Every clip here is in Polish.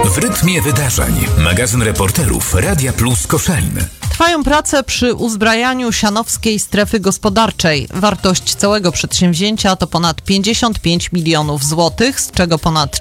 W rytmie wydarzeń. Magazyn reporterów Radia Plus Koszalin. Trwają prace przy uzbrajaniu sianowskiej strefy gospodarczej. Wartość całego przedsięwzięcia to ponad 55 milionów złotych, z czego ponad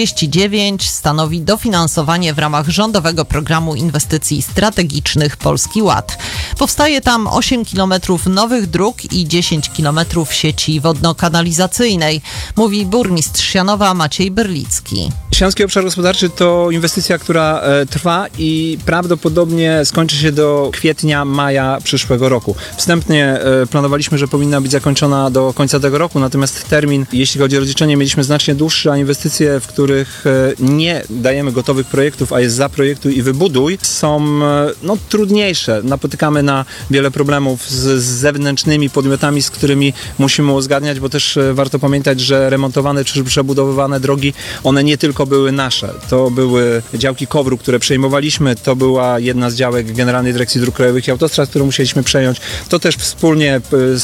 49 stanowi dofinansowanie w ramach rządowego programu inwestycji strategicznych Polski Ład. Powstaje tam 8 kilometrów nowych dróg i 10 kilometrów sieci wodno-kanalizacyjnej, mówi burmistrz Sianowa Maciej Berlicki. Sianowski Obszar Gospodarczy to inwestycja, która trwa i prawdopodobnie skończy się do kwietnia, maja przyszłego roku. Wstępnie planowaliśmy, że powinna być zakończona do końca tego roku, natomiast termin, jeśli chodzi o rozliczenie, mieliśmy znacznie dłuższy, a inwestycje, w których nie dajemy gotowych projektów, a jest zaprojektuj i wybuduj, są trudniejsze. Napotykamy na wiele problemów z zewnętrznymi podmiotami, z którymi musimy uzgadniać, bo też warto pamiętać, że remontowane czy przebudowywane drogi, one nie tylko były nasze. To były działki KOWR-u, które przejmowaliśmy, to była jedna z działek Generalnej Dyrekcji Dróg Krajowych i Autostrad, którą musieliśmy przejąć. To też wspólnie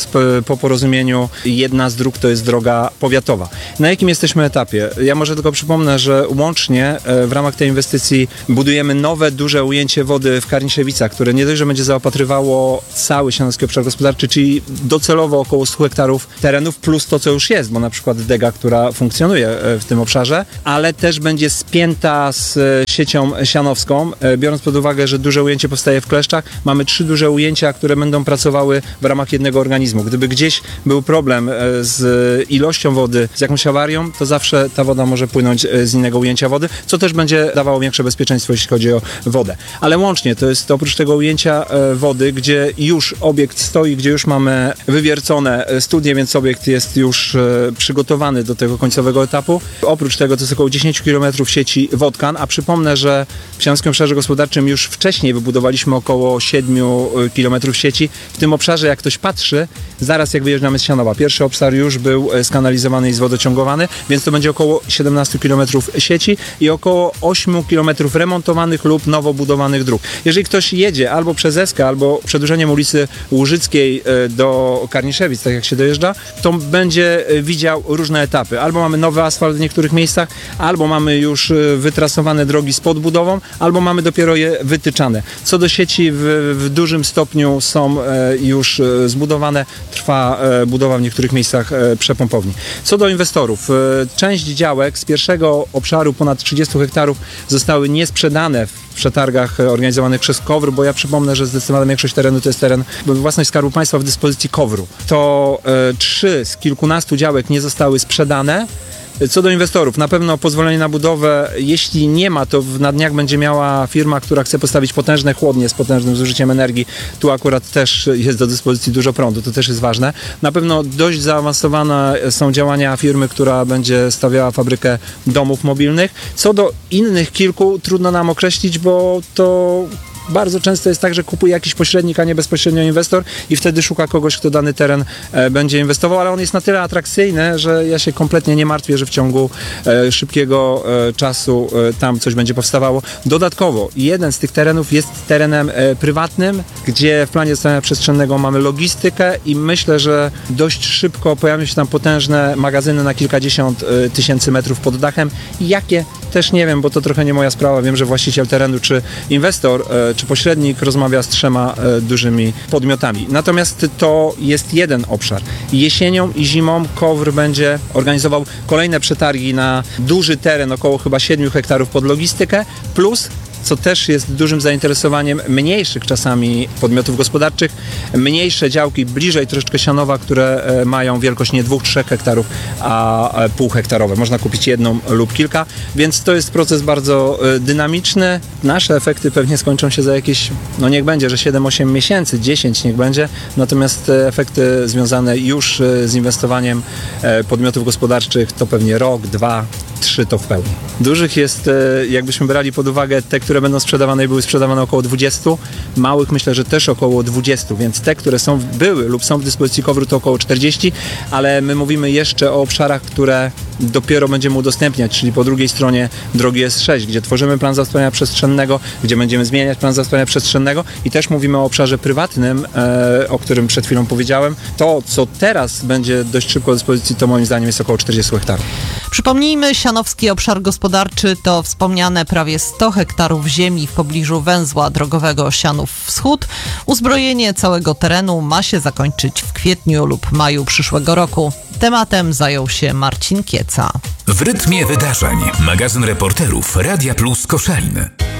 po porozumieniu jedna z dróg to jest droga powiatowa. Na jakim jesteśmy etapie? Ja może tylko przypomnę, że łącznie w ramach tej inwestycji budujemy nowe, duże ujęcie wody w Karniszewicach, które nie dość, że będzie zaopatrywało cały Sianowski Obszar Gospodarczy, czyli docelowo około 100 hektarów terenów, plus to, co już jest, bo na przykład Dega, która funkcjonuje w tym obszarze, ale też będzie spięta z siecią sianowską, biorąc pod uwagę, że duże ujęcie powstaje w Kleszczach. Mamy 3 duże ujęcia, które będą pracowały w ramach jednego organizmu. Gdyby gdzieś był problem z ilością wody, z jakąś awarią, to zawsze ta woda może płynąć z innego ujęcia wody, co też będzie dawało większe bezpieczeństwo, jeśli chodzi o wodę. Ale łącznie to jest oprócz tego ujęcia wody, gdzie już obiekt stoi, gdzie już mamy wywiercone studnie, więc obiekt jest już przygotowany do tego końcowego etapu. Oprócz tego to jest około 10 km sieci Wodkan, a przypomnę, że w Sianowskim Obszarze Gospodarczym już wcześniej wybudowaliśmy około 7 km sieci. W tym obszarze, jak ktoś patrzy, zaraz jak wyjeżdżamy z Sianowa, pierwszy obszar już był skanalizowany i zwodociągowany, więc to będzie około 17 km sieci i około 8 km remontowanych lub nowo budowanych dróg. Jeżeli ktoś jedzie albo przez Eskę, albo przedłużeniem ulicy Łużyckiej do Karniszewic, tak jak się dojeżdża, to będzie widział różne etapy. Albo mamy nowy asfalt w niektórych miejscach, albo mamy już wytrasowane drogi z podbudową, albo mamy dopiero je wytyczane. Co do sieci w dużym stopniu są już zbudowane, trwa budowa w niektórych miejscach przepompowni. Co do inwestorów, część działek z pierwszego obszaru ponad 30 hektarów zostały niesprzedane w przetargach organizowanych przez KOWR, bo ja przypomnę, że zdecydowana większość terenu to jest teren własność Skarbu Państwa w dyspozycji KOWR-u. To 3 z kilkunastu działek nie zostały sprzedane. Co do inwestorów, na pewno pozwolenie na budowę, jeśli nie ma, to na dniach będzie miała firma, która chce postawić potężne chłodnie z potężnym zużyciem energii. Tu akurat też jest do dyspozycji dużo prądu, to też jest ważne. Na pewno dość zaawansowane są działania firmy, która będzie stawiała fabrykę domów mobilnych. Co do innych kilku, trudno nam określić, bo to bardzo często jest tak, że kupuje jakiś pośrednik, a nie bezpośrednio inwestor i wtedy szuka kogoś, kto dany teren będzie inwestował, ale on jest na tyle atrakcyjny, że ja się kompletnie nie martwię, że w ciągu szybkiego czasu tam coś będzie powstawało. Dodatkowo jeden z tych terenów jest terenem prywatnym, gdzie w planie zastosowania przestrzennego mamy logistykę i myślę, że dość szybko pojawią się tam potężne magazyny na kilkadziesiąt tysięcy metrów pod dachem. Jakie? Też nie wiem, bo to trochę nie moja sprawa. Wiem, że właściciel terenu czy inwestor czy pośrednik rozmawia z 3 dużymi podmiotami. Natomiast to jest jeden obszar. Jesienią i zimą KOWR będzie organizował kolejne przetargi na duży teren, około chyba 7 hektarów pod logistykę, plus co też jest dużym zainteresowaniem mniejszych czasami podmiotów gospodarczych, mniejsze działki bliżej troszeczkę Sianowa, które mają wielkość nie 2-3 hektarów, a półhektarowe. Można kupić jedną lub kilka, więc to jest proces bardzo dynamiczny. Nasze efekty pewnie skończą się za jakieś, niech będzie, że 7-8 miesięcy, 10 niech będzie, natomiast efekty związane już z inwestowaniem podmiotów gospodarczych to pewnie rok, 2, 3 to w pełni. Dużych jest, jakbyśmy brali pod uwagę te, które będą sprzedawane i były sprzedawane około 20, małych myślę, że też około 20, więc te, które były lub są w dyspozycji KOWR-u to około 40, ale my mówimy jeszcze o obszarach, które dopiero będziemy udostępniać, czyli po drugiej stronie drogi S6, gdzie tworzymy plan zastosowania przestrzennego, gdzie będziemy zmieniać plan zastosowania przestrzennego i też mówimy o obszarze prywatnym, o którym przed chwilą powiedziałem. To, co teraz będzie dość szybko w dyspozycji, to moim zdaniem jest około 40 hektarów. Przypomnijmy, Sianowski Obszar Gospodarczy to wspomniane prawie 100 hektarów ziemi w pobliżu węzła drogowego Sianów Wschód. Uzbrojenie całego terenu ma się zakończyć w kwietniu lub maju przyszłego roku. Tematem zajął się Marcin Kieca. W rytmie wydarzeń. Magazyn reporterów Radia Plus Koszalin.